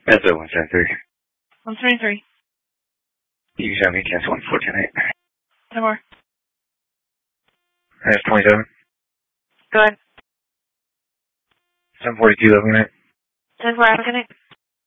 That's 0173. 173. You can show me cancel 1410. 10 more. That's 27. Go ahead. 742, 11 minute. 10 4, have a good night.